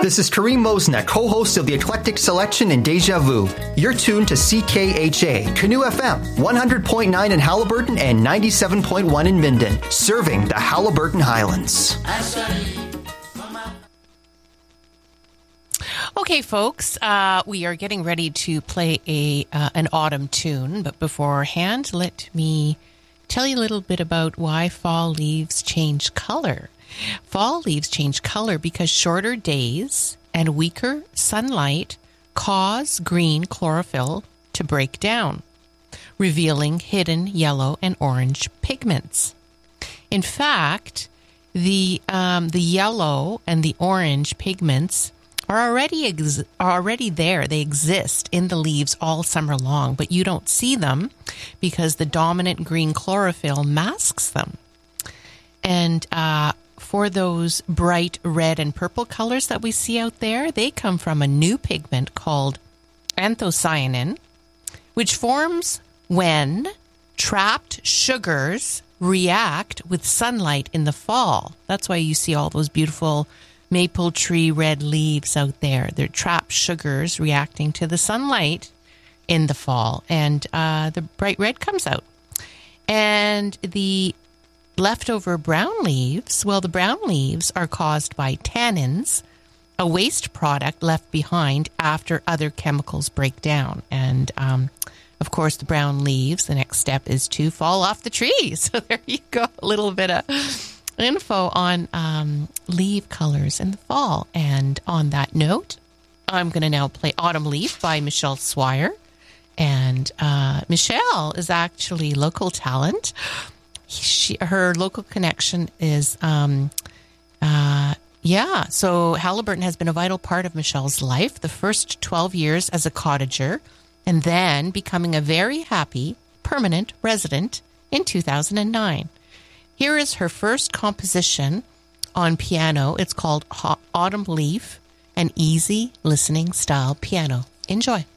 This is Kareem Mosna, co-host of the Eclectic Selection and Deja Vu. You're tuned to CKHA, Canoe FM, 100.9 in Haliburton and 97.1 in Minden, serving the Haliburton Highlands. Okay, folks, we are getting ready to play an autumn tune, but beforehand, let me tell you a little bit about why fall leaves change color. Fall leaves change color because shorter days and weaker sunlight cause green chlorophyll to break down, revealing hidden yellow and orange pigments. In fact, the yellow and the orange pigments are already there. They exist in the leaves all summer long, but you don't see them because the dominant green chlorophyll masks them. And for those bright red and purple colors that we see out there, they come from a new pigment called anthocyanin, which forms when trapped sugars react with sunlight in the fall. That's why you see all those beautiful maple tree red leaves out there. They're trapped sugars reacting to the sunlight in the fall, and the bright red comes out. And the leftover brown leaves, well, the brown leaves are caused by tannins, a waste product left behind after other chemicals break down. And of course, the brown leaves, the next step is to fall off the tree. So there you go, a little bit of info on leaf colors in the fall. And on that note, I'm going to now play Autumn Leaf by Michelle Swire. And Michelle is actually local talent. Her local connection is, so Haliburton has been a vital part of Michelle's life, the first 12 years as a cottager, and then becoming a very happy permanent resident in 2009. Here is her first composition on piano. It's called Autumn Leaf, an easy listening style piano. Enjoy.